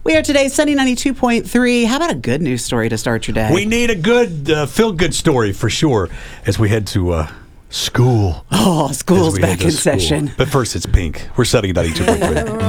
We are today Sunny 92.3. How about a good news story to start your day? We need a good, feel-good story for sure as we head to school. School's back in session. But first, it's Pink. We're setting it at 92.3.